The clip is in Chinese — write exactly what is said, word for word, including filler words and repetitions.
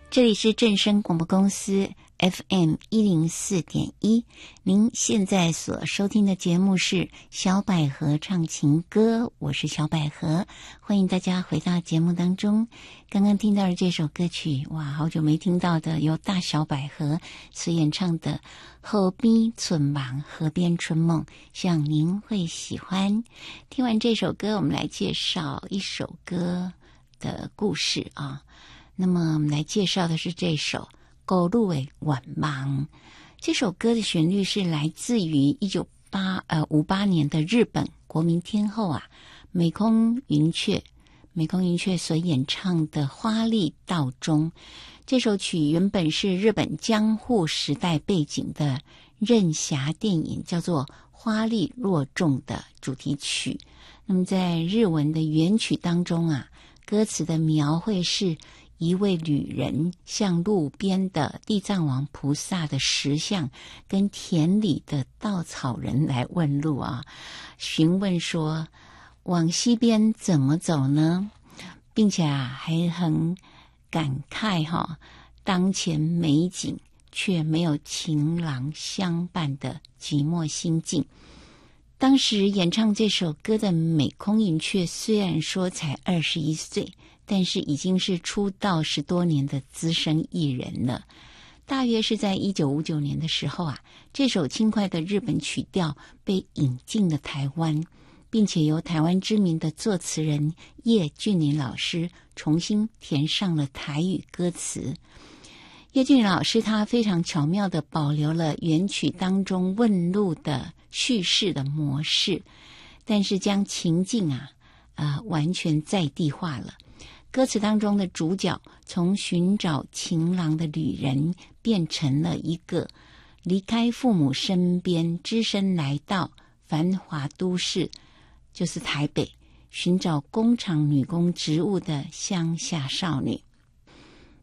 这里是正声广播公司 F M 一零四点一，您现在所收听的节目是小百合唱情歌，我是小百合，欢迎大家回到节目当中。刚刚听到的这首歌曲，哇，好久没听到的，由大小百合所演唱的《河边春梦》，河边春梦，希望您会喜欢。听完这首歌，我们来介绍一首歌的故事啊。那么我们来介绍的是这首《古路的晚梦》。这首歌的旋律是来自于一九五八年的日本国民天后啊美空云雀美空云雀所演唱的《花丽道中》。这首曲原本是日本江户时代背景的任侠电影叫做《花丽若众》的主题曲。那么在日文的原曲当中啊，歌词的描绘是一位旅人向路边的地藏王菩萨的石像跟田里的稻草人来问路啊，询问说往西边怎么走呢？并且啊还很感慨哈、哦，当前美景却没有情郎相伴的寂寞心境。当时演唱这首歌的美空云雀虽然说才二十一岁，但是已经是出道十多年的资深艺人了。大约是在一九五九年的时候啊，这首轻快的日本曲调被引进了台湾，并且由台湾知名的作词人叶俊麟老师重新填上了台语歌词。叶俊麟老师他非常巧妙地保留了原曲当中问路的叙事的模式，但是将情境啊呃完全在地化了。歌词当中的主角从寻找情郎的旅人变成了一个离开父母身边，只身来到繁华都市，就是台北，寻找工厂女工职务的乡下少女。